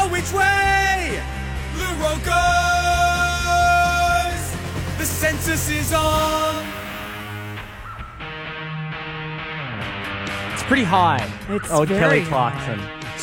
which way Luro goes. The census is on. It's pretty high. It's Kelly very Clarkson.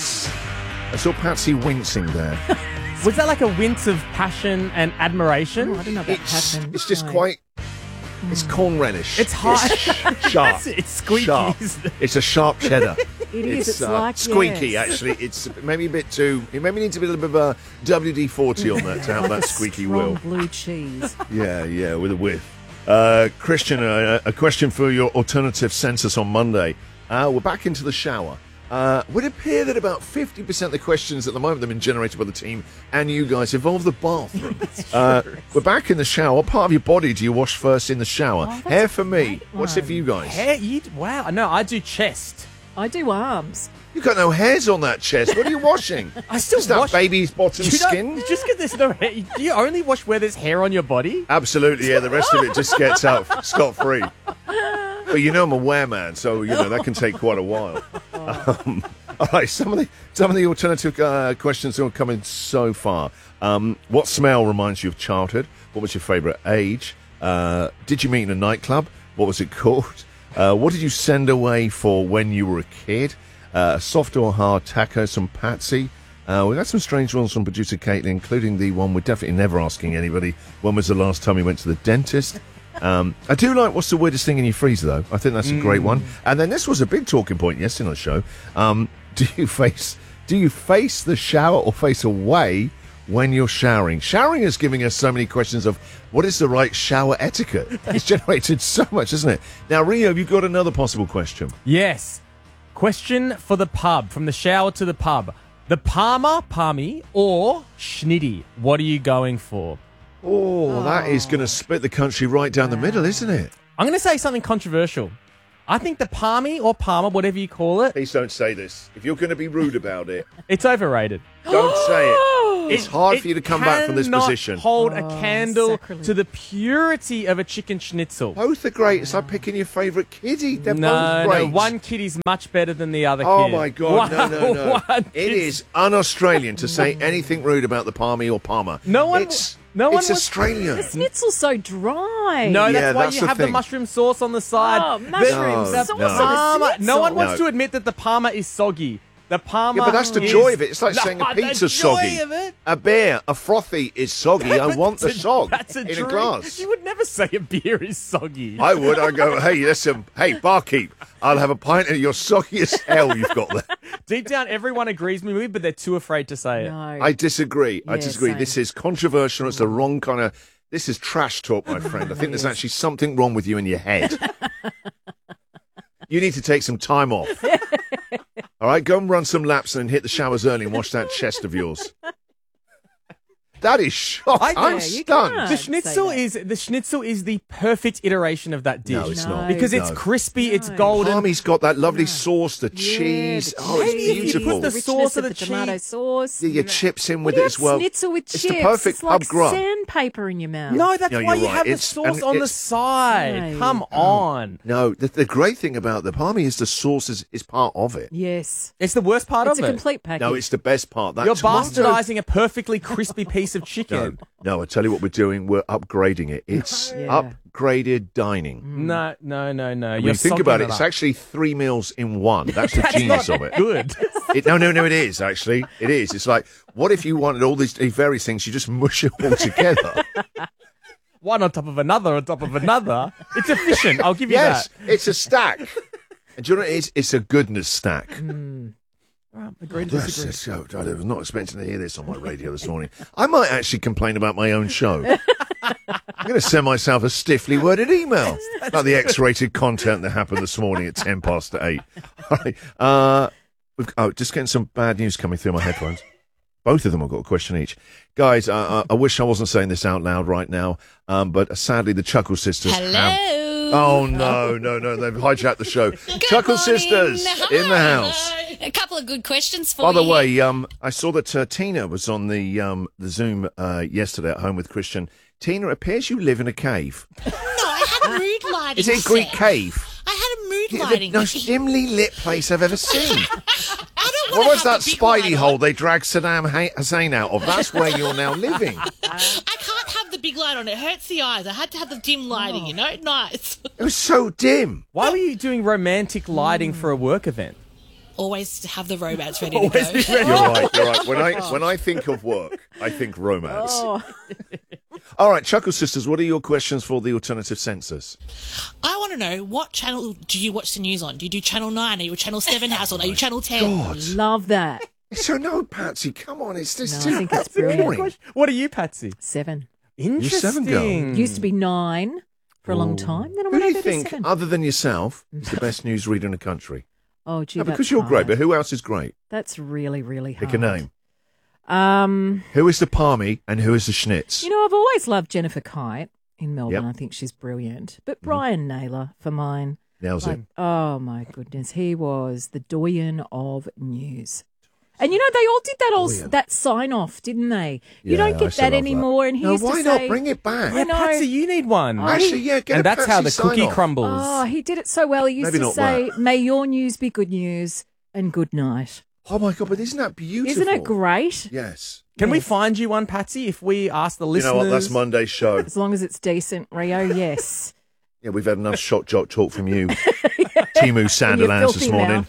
I saw Patsy wincing there. Was that like a wince of passion and admiration? I don't know about passion. It's just No. quite... It's corn relish. It's high. Sharp. It's squeaky. Sharp. It's a sharp cheddar. It is. It's like squeaky, yes. actually. It's maybe a bit too... It maybe needs a bit of a WD-40 on that to have that squeaky Strong will. blue cheese. Yeah, with a whiff. Christian, a question for your alternative census on Monday. We're back into the shower. Would appear that about 50% of the questions at the moment that have been generated by the team and you guys involve the bathroom. We're back in the shower. What part of your body do you wash first in the shower? Hair for me. What's it for you guys? Hair? Wow. No, I do chest. I do arms. You've got no hairs on that chest. What are you washing? I still Is that wash... baby's bottom You don't- skin? Just because there's no hair. Do you only wash where there's hair on your body? Absolutely, yeah. The rest of it just gets out scot-free. But you know I'm a wear-man, so that can take quite a while. All right, some of the alternative questions are coming so far. What smell reminds you of childhood? What was your favourite age? Did you meet in a nightclub? What was it called? What did you send away for when you were a kid? Soft or hard tacos from Patsy? We got some strange ones from producer Caitlin, including the one we're definitely never asking anybody. When was the last time you went to the dentist? I do like what's the weirdest thing in your freezer, though. I think that's a great one. And then this was a big talking point yesterday on the show. Do you face the shower or face away when you're showering? Showering is giving us so many questions of what is the right shower etiquette. It's generated so much, isn't it? Now, Rio, you've got another possible question. Yes. Question for the pub, from the shower to the pub. The Palmy, or Schnitty? What are you going for? Oh, that is going to split the country right down the middle, isn't it? I'm going to say something controversial. I think the Palmy or Palmer, whatever you call it, Please don't say this. If you're going to be rude about it, it's overrated. don't say it. It's hard for you to come back from this cannot position. Hold a candle sacrilege. to the purity of a chicken schnitzel. Both are great. It's like picking your favourite kiddie. They're No, both great. one kiddie's much better than the other Oh, kid. my God. No. One It kid's- is un-Australian to say anything rude about the Palmy or Palmer. No one- It's no one was- Australian. The schnitzel's so dry. No, Yeah, that's why that's you the have the thing. mushroom sauce on the side. Oh, mushroom No, sauce no. on the Palmer, no one schnitzel. wants to admit that the Palmer is soggy. The Palmer Yeah, but that's the is- joy of it. It's like No, saying a the pizza's joy soggy. of it. A beer, a frothy is soggy. I want the sog That's a in drink. a glass. You would never say a beer is soggy. I would. I go, hey, listen, hey, barkeep, I'll have a pint of your soggy as hell you've got there. Deep down, everyone agrees with me, but they're too afraid to say it. No. I disagree. I Yeah, disagree. same. This is controversial. It's the wrong kind of... This is trash talk, my friend. I think there's actually something wrong with you in your head. You need to take some time off. All right, go and run some laps and then hit the showers early and wash that chest of yours. That is shocking. I'm you stunned. can't. The say schnitzel is the perfect iteration of that dish. No, it's not. Because it's No. crispy, it's No. golden. Palmy's got that lovely sauce, the cheese. the Oh, it's Maybe if you beautiful. put the richness sauce of of the the tomato cheese. sauce. Yeah, your chips in with When it you as have well. schnitzel with It's chips, the perfect it's like pub grub. sandpaper in your mouth. No, that's No, why you're you right. have the It's- sauce and on the it's- side. No. Come on. No, the great thing about the Palmy is the sauce is part of it. Yes. It's the worst part It's of a it. complete package. No, it's the best part. That You're tomato- bastardizing a perfectly crispy piece of chicken. No, I tell you what we're doing. We're upgrading it. It's Yeah. upgraded dining. No. When You're you think sopping about it, it's up. actually 3 meals in one. That's the genius of it. Good. No, it is, actually. It is. It's like, what if you wanted all these various things, you just mush it all together? One on top of another on top of another. It's efficient. I'll give you Yes, that. it's a stack. And do you know what it is? It's a goodness stack. Agree to disagree. Yes, so I was not expecting to hear this on my radio this morning. I might actually complain about my own show. I'm going to send myself a stiffly worded email about the X-rated content that happened this morning at 8:10. All right. Just getting some bad news coming through my headphones. Both of them have got a question each. Guys, I wish I wasn't saying this out loud right now, but sadly the Chuckle Sisters have... Oh, no. They've hijacked the show. Chuckle morning. Sisters in the house. A couple of good questions for By you. the way, I saw that Tina was on the Zoom yesterday at home with Christian. Tina, it appears you live in a cave. No, I had a mood lighting. Is it a Greek set. cave? I had a mood It's lighting. the most dimly lit place I've ever seen. I don't wanna What was have that the big Spidey light hole on. they dragged Saddam Hussein out of? That's where you're now living. I can't have the big light on. It hurts the eyes. I had to have the dim lighting, you know? Nice. It was so dim. Why were you doing romantic lighting for a work event? Always have the romance ready to go. Always be ready. You're right. You're right. When I think of work, I think romance. Oh, All right, Chuckle Sisters, what are your questions for the alternative censors? I want to know, what channel do you watch the news on? Do you do Channel 9? Are you a Channel 7 household? Are you Channel 10? God. love that. So no, Patsy, come on, it's just No, I think it's brilliant. What are you, Patsy? 7. Interesting. seven girl. Used to be 9 for a long time. Then I Who went do you over think, to 7. other than yourself, is the best newsreader in the country? Oh, gee, No, that's because you're great, hard. but who else is great? That's really, really hard. Pick a name. Um, Who is the Palmy and who is the Schnitz? you know, I've always loved Jennifer Kite in Melbourne. Yep. I think she's brilliant. But Brian Naylor for mine. Nails Like, it. oh my goodness, he was the doyen of news. And you know, they all did that sign off, didn't they? You Yeah, don't I get still that love anymore. And he No, used why to not say, bring it back? I Yeah, know. Patsy, you need one. Actually, yeah, get and a that's how the Patsy cookie sign-off. crumbles. Oh, he did it so well. He used Maybe to not say, that. "May your news be good news and good night." Oh my God, but isn't that beautiful? Isn't it great? Yes. Can we Yes. find you one, Patsy, if we ask the You listeners? know what? That's Monday's show. As long as it's decent, Rio. Yes. Yeah, we've had enough shot jock talk from you, Timu Sanderlands this filthy morning.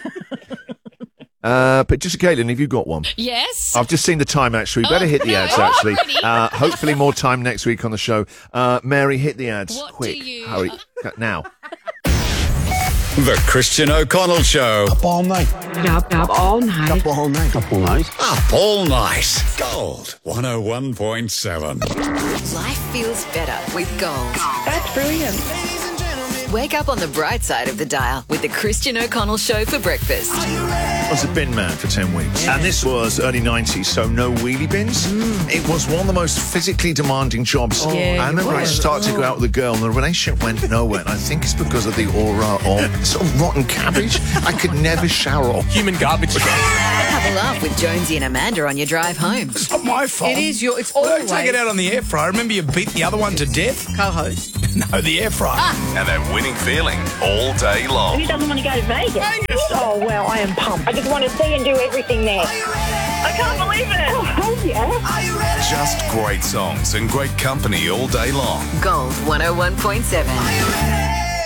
But just Caitlin, have you got one? Yes. I've just seen the time, actually. We better hit the ads, actually. Hopefully more time next week on the show. Mary, hit the ads. What Quick. do you- Hurry. Now. The Christian O'Connell Show. Up all night. Up all night. Up all night. Up all night. Up all night. Gold 101.7. Life feels better with Gold. That's brilliant. Wake up on the bright side of the dial with the Christian O'Connell Show for breakfast. I was a bin man for 10 weeks. And this was early 90s, so no wheelie bins. It was one of the most physically demanding jobs. Yeah, I remember I it was. started to go out with a girl and the relationship went nowhere. And I think it's because of the aura of sort of rotten cabbage. I could never shower off. Human garbage truck. Have a laugh with Jonesy and Amanda on your drive home. It's not my fault. It is your. It's Don't always take it out on the air fryer. Remember you beat the other one to death? co-host. No, the air fryer. And that winning feeling all day long. Who doesn't want to go to Vegas? Oh, well, I am pumped. I just want to see and do everything there. I can't believe it. Oh, hell yeah. Just great songs and great company all day long. Gold 101.7.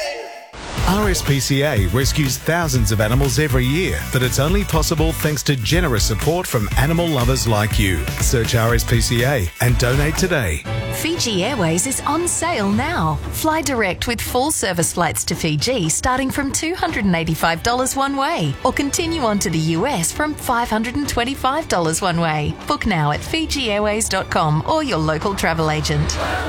RSPCA rescues thousands of animals every year, but it's only possible thanks to generous support from animal lovers like you. Search RSPCA and donate today. Fiji Airways is on sale now. Fly direct with full service flights to Fiji starting from $285 one way, or continue on to the US from $525 one way. Book now at FijiAirways.com or your local travel agent.